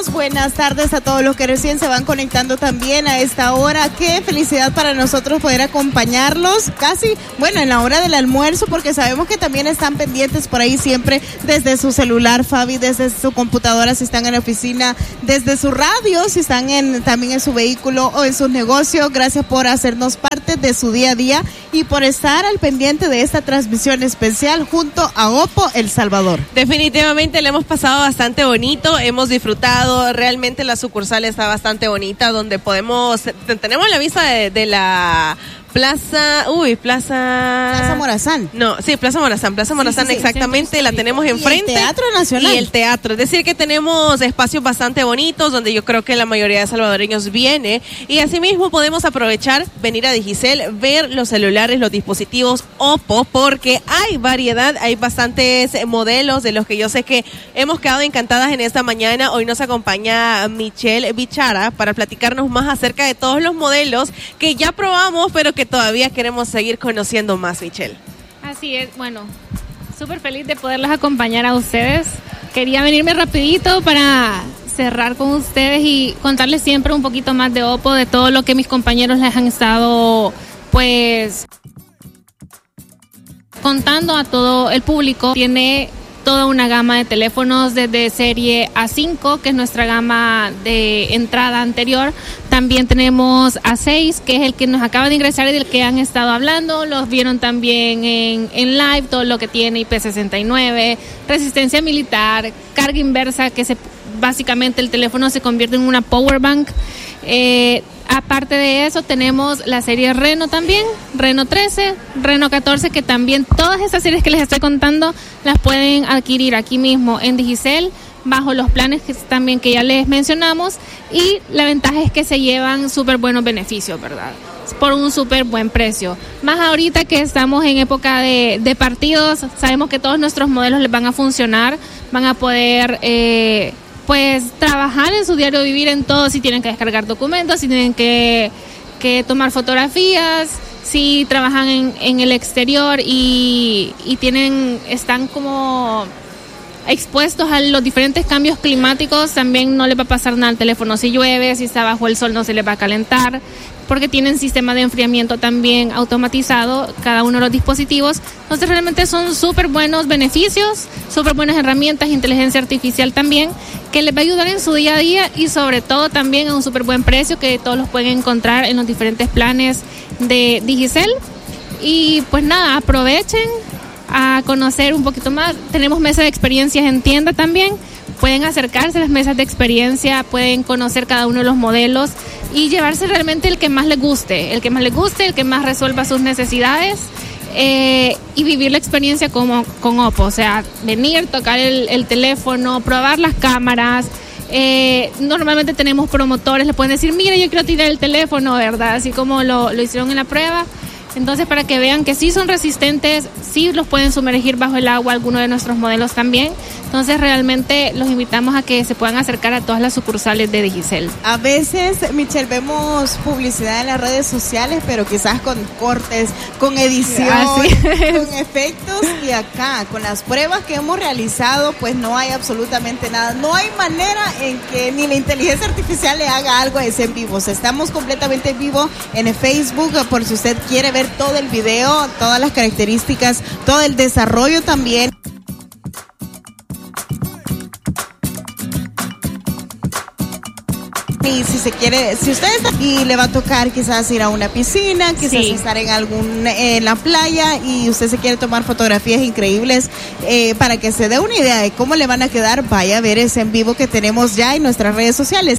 amigos, buenas tardes a todos los que recién se van conectando también a esta hora. Qué felicidad para nosotros poder acompañarlos casi, bueno, en la hora del almuerzo, porque sabemos que también están pendientes por ahí siempre desde su celular, Fabi, desde su computadora si están en la oficina, desde su radio si están también en su vehículo o en sus negocios. Gracias por hacernos parte de su día a día y por estar al pendiente de esta transmisión especial junto a Oppo El Salvador. Definitivamente le hemos pasado bastante bonito, hemos disfrutado, realmente la sucursal está bastante bonita, donde tenemos la vista de la Plaza Morazán. No, sí, Plaza Morazán, sí, exactamente, sí, la tenemos enfrente. Y el Teatro Nacional. Y el teatro, es decir que tenemos espacios bastante bonitos donde yo creo que la mayoría de salvadoreños viene y asimismo podemos aprovechar, venir a Digicel, ver los celulares, los dispositivos Oppo, porque hay variedad, hay bastantes modelos de los que yo sé que hemos quedado encantadas en esta mañana. Hoy nos acompaña Michelle Bichara para platicarnos más acerca de todos los modelos que ya probamos, pero que todavía queremos seguir conociendo más, Michelle. Así es, bueno, súper feliz de poderlos acompañar a ustedes. Quería venirme rapidito para cerrar con ustedes y contarles siempre un poquito más de Oppo, de todo lo que mis compañeros les han estado, pues, contando a todo el público. Tiene toda una gama de teléfonos desde serie A5, que es nuestra gama de entrada anterior. También tenemos A6, que es el que nos acaba de ingresar y del que han estado hablando. Los vieron también en live, todo lo que tiene IP69, resistencia militar, carga inversa, que básicamente el teléfono se convierte en una power bank. Aparte de eso tenemos la serie Reno también, Reno 13, Reno 14, que también todas esas series que les estoy contando las pueden adquirir aquí mismo en Digicel bajo los planes que ya les mencionamos, y la ventaja es que se llevan súper buenos beneficios, ¿verdad? Por un súper buen precio. Más ahorita que estamos en época de partidos, sabemos que todos nuestros modelos les van a funcionar, van a poder pues trabajar en su diario vivir en todo, si tienen que descargar documentos, si tienen que tomar fotografías, si trabajan en el exterior y están como expuestos a los diferentes cambios climáticos, también no les va a pasar nada al teléfono si llueve, si está bajo el sol no se les va a calentar, porque tienen sistema de enfriamiento también automatizado cada uno de los dispositivos. Entonces realmente son súper buenos beneficios, súper buenas herramientas, inteligencia artificial también, que les va a ayudar en su día a día y sobre todo también a un súper buen precio, que todos los pueden encontrar en los diferentes planes de Digicel. Y pues nada, aprovechen a conocer un poquito más. Tenemos mesas de experiencias en tienda también. Pueden acercarse a las mesas de experiencia, pueden conocer cada uno de los modelos y llevarse realmente el que más les guste, el que más resuelva sus necesidades, y vivir la experiencia como con Oppo. O sea, venir, tocar el teléfono, probar las cámaras. Normalmente tenemos promotores, le pueden decir, mira, yo quiero tirar el teléfono, ¿verdad? Así como lo hicieron en la prueba. Entonces, para que vean que sí son resistentes, sí los pueden sumergir bajo el agua, algunos de nuestros modelos también. Entonces, realmente los invitamos a que se puedan acercar a todas las sucursales de Digicel. A veces, Michelle, vemos publicidad en las redes sociales, pero quizás con cortes, con edición, con efectos. Y acá, con las pruebas que hemos realizado, pues no hay absolutamente nada. No hay manera en que ni la inteligencia artificial le haga algo a ese en vivo. O sea, estamos completamente en vivo en Facebook, por si usted quiere ver todo el video, todas las características, todo el desarrollo también. Y si usted está y le va a tocar quizás ir a una piscina, quizás estar en la playa y usted se quiere tomar fotografías increíbles, para que se dé una idea de cómo le van a quedar, vaya a ver ese en vivo que tenemos ya en nuestras redes sociales.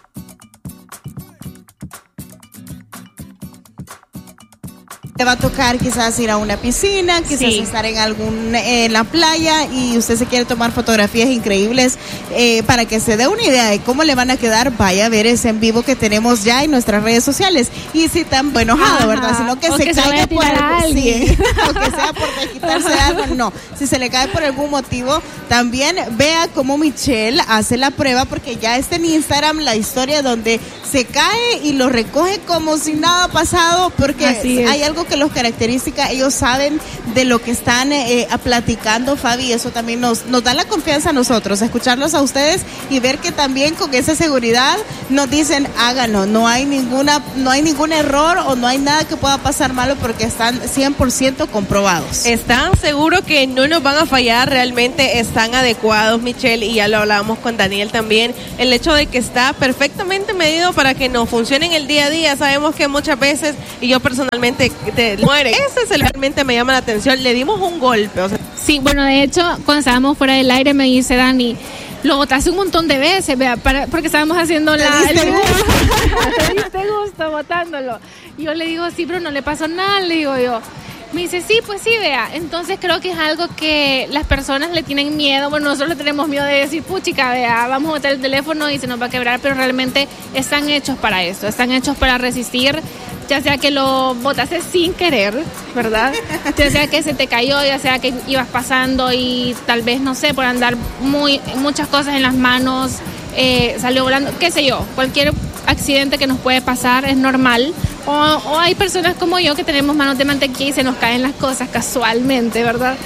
Le va a tocar quizás ir a una piscina, quizás estar en la playa y usted se quiere tomar fotografías increíbles, para que se dé una idea de cómo le van a quedar, vaya a ver ese en vivo que tenemos ya en nuestras redes sociales. Y si tan enojado, ¿verdad? Sino que se caiga por algo, o que sea por quitarse algo, no. Si se le cae por algún motivo, también vea cómo Michelle hace la prueba, porque ya está en Instagram la historia donde se cae y lo recoge como si nada ha pasado, porque hay algo que los caracteriza, ellos saben de lo que están platicando, Fabi. Eso también nos da la confianza a nosotros, escucharlos a ustedes y ver que también con esa seguridad nos dicen, háganlo, no hay ningún error o no hay nada que pueda pasar malo porque están 100% comprobados. Están seguros que no nos van a fallar, realmente están adecuados, Michelle, y ya lo hablábamos con Daniel también, el hecho de que está perfectamente medido para que nos funcione en el día a día. Sabemos que muchas veces, y yo personalmente, te muere. Ese realmente me llama la atención, le dimos un golpe. O sea. Sí, bueno, de hecho, cuando estábamos fuera del aire me dice Dani, lo botaste un montón de veces, vea, porque estábamos haciendo ¿Te diste gusto botándolo. Y yo le digo, sí, pero no le pasó nada, le digo yo. Me dice, sí, pues sí, vea. Entonces creo que es algo que las personas le tienen miedo. Bueno, nosotros le tenemos miedo de decir, puchica, vea, vamos a botar el teléfono y se nos va a quebrar, pero realmente están hechos para eso, están hechos para resistir, ya sea que lo botaste sin querer, ¿verdad? Ya sea que se te cayó, ya sea que ibas pasando y tal vez, no sé, por andar muchas cosas en las manos, salió volando, qué sé yo, cualquier accidente que nos puede pasar es normal. O hay personas como yo que tenemos manos de mantequilla y se nos caen las cosas casualmente, ¿verdad?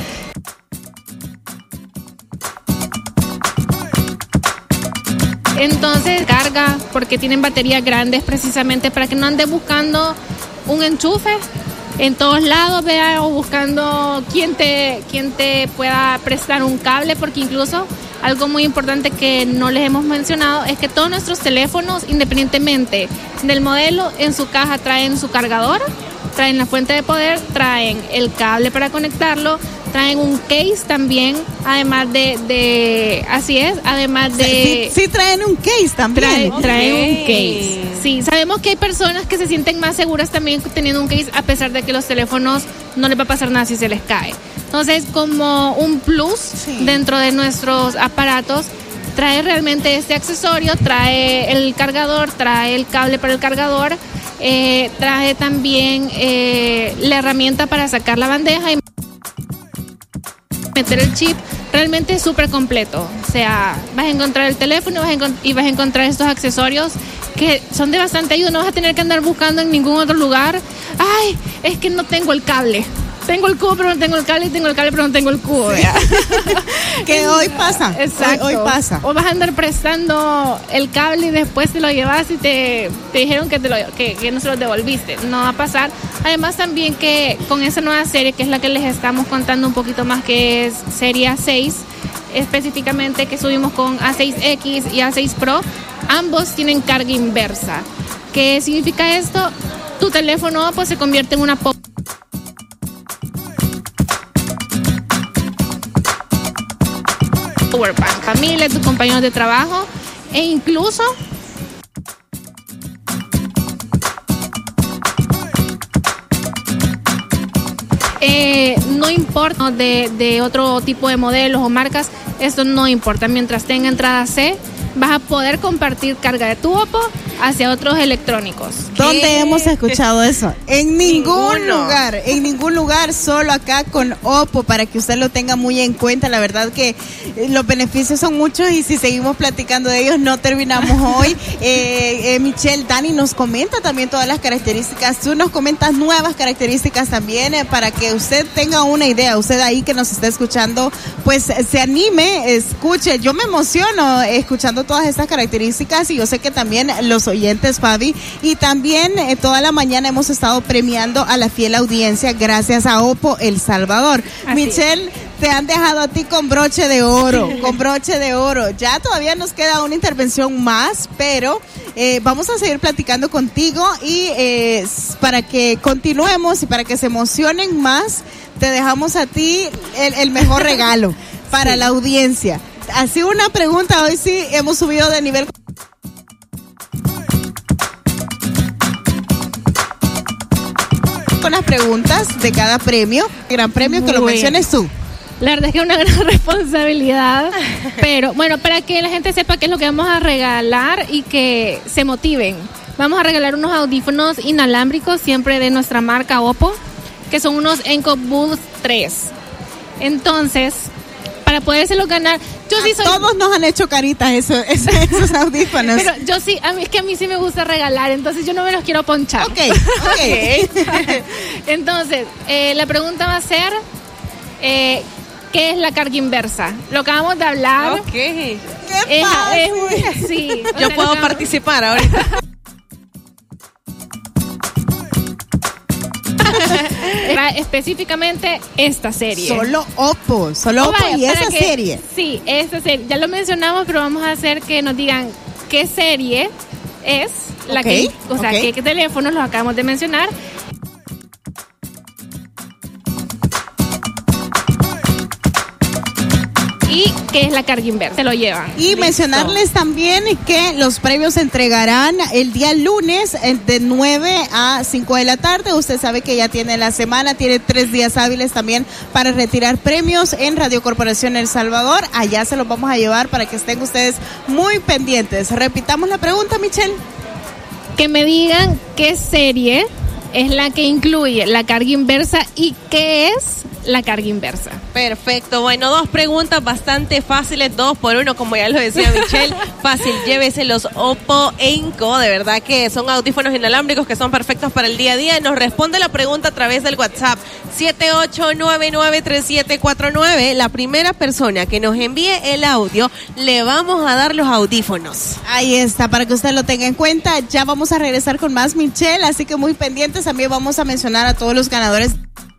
Entonces carga porque tienen baterías grandes precisamente para que no andes buscando un enchufe en todos lados, vea, o buscando quién te pueda prestar un cable, porque incluso algo muy importante que no les hemos mencionado es que todos nuestros teléfonos, independientemente del modelo, en su caja traen su cargador, traen la fuente de poder, traen el cable para conectarlo, traen un case también, además de así es, además de... Sí traen un case también. Traen un case. Sí, sabemos que hay personas que se sienten más seguras también teniendo un case, a pesar de que los teléfonos no les va a pasar nada si se les cae. Entonces, como un plus dentro de nuestros aparatos, trae realmente este accesorio, trae el cargador, trae el cable para el cargador, trae también la herramienta para sacar la bandeja y meter el chip. Realmente es súper completo. O sea, vas a encontrar el teléfono y vas a encontrar estos accesorios que son de bastante ayuda. No vas a tener que andar buscando en ningún otro lugar. Ay, es que no tengo el cable. Tengo el cubo pero no tengo el cable, y tengo el cable pero no tengo el cubo. Que hoy pasa. Exacto. Hoy pasa. O vas a andar prestando el cable y después te lo llevas y te dijeron que no se lo devolviste. No va a pasar. Además también que con esa nueva serie, que es la que les estamos contando un poquito más, que es serie A6, específicamente que subimos con A6X y A6 Pro, ambos tienen carga inversa. ¿Qué significa esto? Tu teléfono pues se convierte en una powerbank, familia, tus compañeros de trabajo e incluso no importa de otro tipo de modelos o marcas, eso no importa, mientras tenga entrada C vas a poder compartir carga de tu Oppo hacia otros electrónicos. ¿Dónde hemos escuchado eso? En ningún lugar, solo acá con Oppo, para que usted lo tenga muy en cuenta. La verdad que los beneficios son muchos y si seguimos platicando de ellos no terminamos hoy. Michelle, Dani nos comenta también todas las características, tú nos comentas nuevas características también para que usted tenga una idea, usted ahí que nos está escuchando, pues se anime, escuche. Yo me emociono escuchando todas estas características y yo sé que también los oyentes, Fabi, y también toda la mañana hemos estado premiando a la fiel audiencia gracias a Oppo El Salvador. Así Michelle, te han dejado a ti con broche de oro, con broche de oro. Ya todavía nos queda una intervención más, pero vamos a seguir platicando contigo y para que continuemos y para que se emocionen más, te dejamos a ti el mejor regalo para la audiencia. Así una pregunta, hoy sí hemos subido de nivel con las preguntas de cada premio, gran premio que lo menciones tú. La verdad es que es una gran responsabilidad, pero bueno, para que la gente sepa qué es lo que vamos a regalar y que se motiven. Vamos a regalar unos audífonos inalámbricos, siempre de nuestra marca Oppo, que son unos Enco Boost 3. Entonces, para podérselo ganar, todos nos han hecho caritas esos audífonos. Pero yo sí, a mí sí me gusta regalar, entonces yo no me los quiero ponchar. Okay. Entonces, la pregunta va a ser, ¿Qué es la carga inversa? Lo acabamos de hablar. Ok. ¡Qué fácil! Sí. Yo puedo participar ahorita. Específicamente esta serie. Solo Oppo y esa serie. Sí, esta serie. Ya lo mencionamos, pero vamos a hacer que nos digan qué serie es la que, o sea, qué teléfonos los acabamos de mencionar. Y qué es la carga inversa, se lo llevan. Y Listo. mencionarles también que los premios se entregarán el día lunes de 9 a 5 de la tarde. Usted sabe que ya tiene la semana, tiene 3 días hábiles también para retirar premios en Radio Corporación El Salvador. Allá se los vamos a llevar para que estén ustedes muy pendientes. Repitamos la pregunta, Michelle. Que me digan qué serie es la que incluye la carga inversa y qué es la carga inversa. Perfecto, bueno, 2 preguntas bastante fáciles, 2 por 1, como ya lo decía Michelle. Fácil, llévese los Oppo Enco, de verdad que son audífonos inalámbricos que son perfectos para el día a día. Nos responde la pregunta a través del WhatsApp 78993749. La primera persona que nos envíe el audio, le vamos a dar los audífonos. Ahí está, para que usted lo tenga en cuenta. Ya vamos a regresar con más, Michelle, así que muy pendientes. También vamos a mencionar a todos los ganadores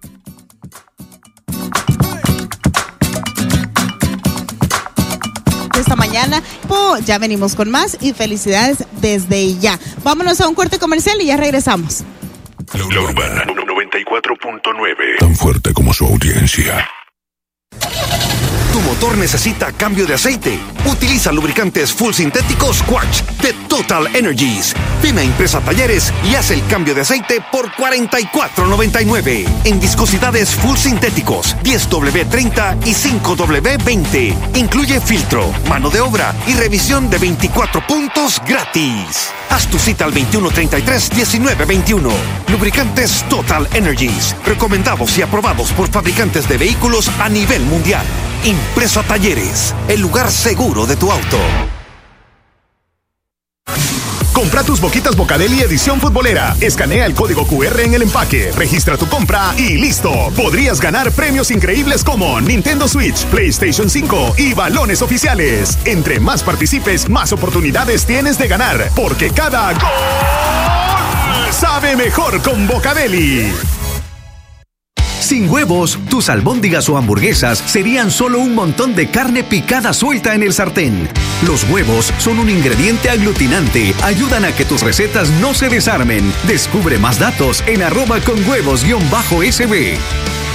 esta mañana. Ya venimos con más y felicidades desde ya. Vámonos a un corte comercial y ya regresamos. La Urbana 94.9. Tan fuerte como su audiencia. Tu motor necesita cambio de aceite. Utiliza lubricantes full sintéticos Quartz de Total Energies. Ven a Impresa Talleres y haz el cambio de aceite por $44.99. En viscosidades full sintéticos 10W30 y 5W20. Incluye filtro, mano de obra y revisión de 24 puntos gratis. Haz tu cita al 2133-1921. Lubricantes Total Energies. Recomendados y aprobados por fabricantes de vehículos a nivel mundial. Impresa Talleres, el lugar seguro de tu auto. Compra tus boquitas Bocadeli edición futbolera. Escanea el código QR en el empaque, registra tu compra y listo. Podrías ganar premios increíbles como Nintendo Switch, PlayStation 5 y balones oficiales. Entre más participes, más oportunidades tienes de ganar, porque cada gol sabe mejor con Bocadeli. Sin huevos, tus albóndigas o hamburguesas serían solo un montón de carne picada suelta en el sartén. Los huevos son un ingrediente aglutinante, ayudan a que tus recetas no se desarmen. Descubre más datos en @conhuevos_sb.